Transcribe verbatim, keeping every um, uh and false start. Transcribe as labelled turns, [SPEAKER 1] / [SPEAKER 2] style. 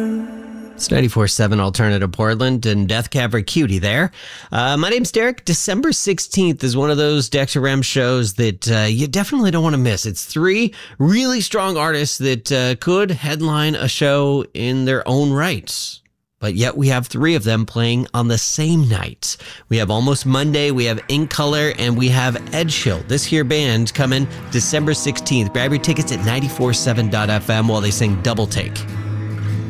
[SPEAKER 1] It's ninety-four point seven Alternative Portland and Death Cab for Cutie there. Uh, my name's Derek. December sixteenth is one of those Dexter Rem shows that uh, you definitely don't want to miss. It's three really strong artists that uh, could headline a show in their own rights. But yet we have three of them playing on the same night. We have Almost Monday, we have Ink Color, and we have Edgehill. This here band coming December sixteenth. Grab your tickets at ninety-four point seven dot f m while they sing Double Take.